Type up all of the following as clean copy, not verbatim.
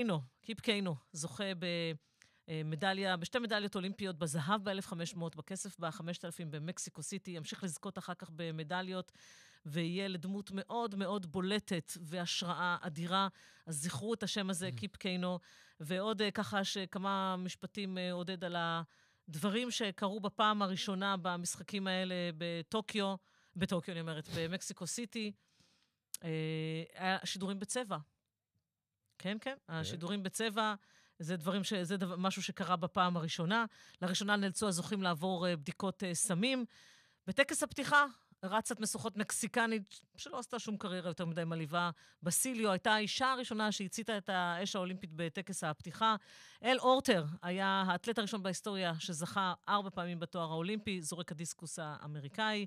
קיפ קיינו, זוכה במדליה, בשתי מדליות אולימפיות, בזהב ב-1500, בכסף ב-5000 במקסיקו סיטי, ימשיך לזכות אחר כך במדליות, ויהיה לדמות מאוד מאוד בולטת והשראה אדירה. אז זכרו את השם הזה, קיפ קיינו, ועוד ככה שכמה משפטים עודד על הדברים שקרו בפעם הראשונה במשחקים האלה בטוקיו אני אומרת, במקסיקו סיטי, השידורים בצבע. כן, השידורים בצבע, זה משהו שקרה בפעם הראשונה. לראשונה נאלצו הזוכים לעבור בדיקות סמים. בטקס הפתיחה, רצת משוכות מקסיקנית, שלא עשתה שום קריירה יותר מדי מלאיבה. בסיליו הייתה האישה הראשונה שהציתה את האש האולימפית בטקס הפתיחה. אל אורטר היה האתלט הראשון בהיסטוריה שזכה 4 פעמים בתואר האולימפי, זורק הדיסקוס האמריקאי.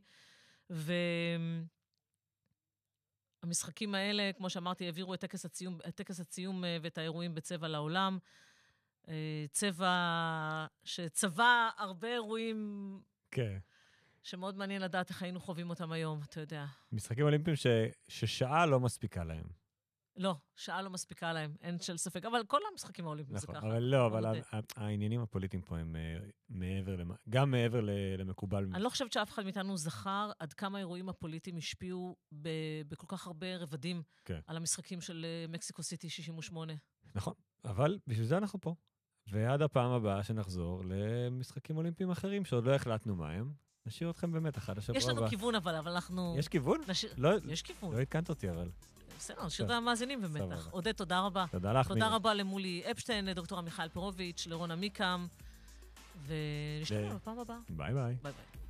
והמשחקים האלה, כמו שאמרתי, העבירו את טקס הציום ואת האירועים בצבע לעולם. צבע שצבע הרבה אירועים שמאוד מעניין לדעת איך היינו חווים אותם היום, אתה יודע. משחקים אולימפיים ששעה לא מספיקה להם. לא, שעה לא מספיקה להם, אין של ספק, אבל כל המשחקים האולימפיים זה ככה. אבל לא, אבל העניינים הפוליטיים פה הם גם מעבר למקובל. אני לא חושבת שאף אחד מאיתנו זכר עד כמה האירועים הפוליטיים השפיעו בכל כך הרבה רבדים על המשחקים של מקסיקו סיטי 68. נכון, אבל בשביל זה אנחנו פה. ועד הפעם הבאה שנחזור למשחקים אולימפיים אחרים שעוד לא החלטנו מה הם, נשאיר אתכם באמת אחד השבוע הבא. יש לנו כיוון אבל אנחנו... יש כיוון? יש כיוון. לא התקנת אותי אבל. בסדר, נשאיר את המאזינים במתח. עודד, תודה רבה. תודה לך. תודה רבה למולי אפשטיין, דוקטור מיכאל פירוביץ', לרונה מיקם, ונשתמע בפעם הבאה. ביי ביי. ביי ביי.